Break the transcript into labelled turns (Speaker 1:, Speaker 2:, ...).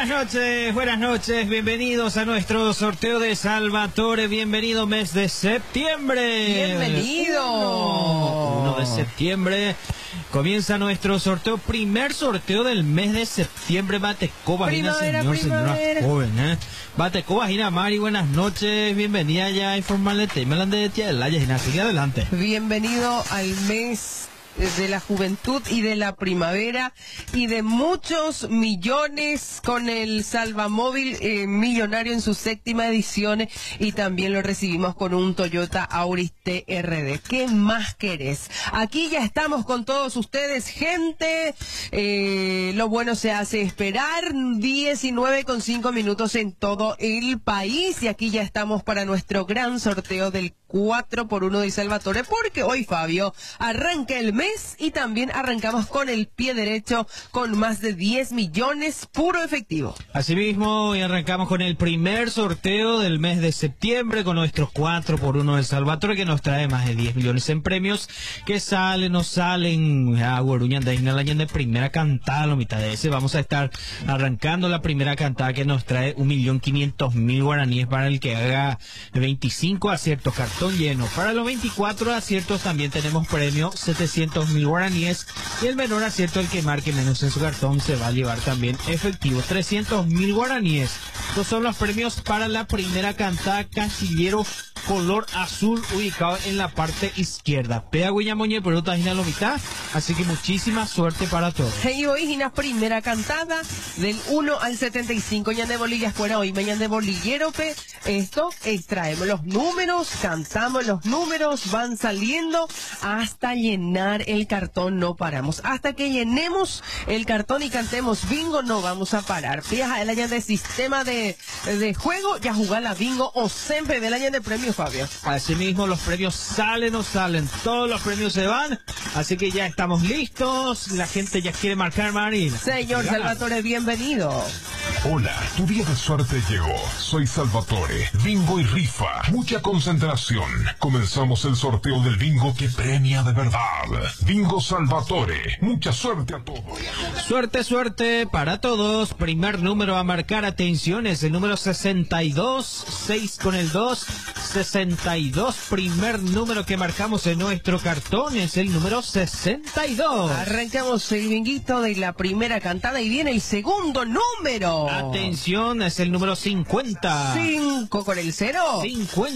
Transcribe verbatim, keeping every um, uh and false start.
Speaker 1: Buenas noches, buenas noches, bienvenidos a nuestro sorteo de Salvatore, bienvenido mes de septiembre.
Speaker 2: Bienvenido.
Speaker 1: uno de septiembre comienza nuestro sorteo, primer sorteo del mes de septiembre. Batecoba, Gina, señor, señora joven, ¿eh? Batecoba, Gina, Mari, buenas noches, bienvenida ya a informarle tema de Tielaya, Gina, sigue adelante.
Speaker 2: Bienvenido al mes de la juventud y de la primavera y de muchos millones con el Salvamóvil eh, millonario en su séptima edición, y también lo recibimos con un Toyota Auris T R D. ¿Qué más querés? Aquí ya estamos con todos ustedes, gente. Eh, lo bueno se hace esperar. diecinueve con cinco minutos en todo el país, y aquí ya estamos para nuestro gran sorteo del cuatro por uno de Salvatore, porque hoy, Fabio, arranca el mes y también arrancamos con el pie derecho con más de diez millones puro efectivo.
Speaker 1: Asimismo, hoy arrancamos con el primer sorteo del mes de septiembre con nuestro cuatro por uno de Salvatore, que nos trae más de diez millones en premios que salen, nos salen a Guaruña de primera cantada, la mitad de ese. Vamos a estar arrancando la primera cantada, que nos trae un millón quinientos mil guaraníes para el que haga veinticinco aciertos, cartón lleno. Para los veinticuatro aciertos también tenemos premio setecientos mil guaraníes, y el menor acierto, el que marque menos en su cartón, se va a llevar también efectivo trescientos mil guaraníes. Estos son los premios para la primera cantada, casillero color azul ubicado en la parte izquierda. Pea Guilla Moñe, pero Gina lo mitad, así que muchísima suerte para todos.
Speaker 2: Y hoy, Gina, primera cantada del uno al setenta y cinco, ya de bolillas fuera hoy, mañana de bolillero, pe. Esto extraemos los números, cantamos los números, van saliendo hasta llenar el cartón, no paramos. Hasta que llenemos el cartón y cantemos bingo, no vamos a parar. Viaja el año de sistema de, de juego, ya jugar la bingo o siempre del año de premio, Fabio.
Speaker 1: Asimismo, los premios salen o salen, todos los premios se van, así que ya estamos listos. La gente ya quiere marcar, Marina.
Speaker 2: Señor Salvatore, bienvenido.
Speaker 3: Hola, tu día de suerte llegó. Soy Salvatore. Bingo y rifa. Mucha concentración. Comenzamos el sorteo del bingo que premia de verdad. Bingo Salvatore. Mucha suerte a todos.
Speaker 1: Suerte, suerte para todos. Primer número a marcar, atención, es el número sesenta y dos. seis con el dos. sesenta y dos. Primer número que marcamos en nuestro cartón es el número sesenta y dos.
Speaker 2: Arrancamos el binguito de la primera cantada y viene el segundo número.
Speaker 1: Atención, es el número cincuenta.
Speaker 2: cinco con el cero.
Speaker 1: cincuenta.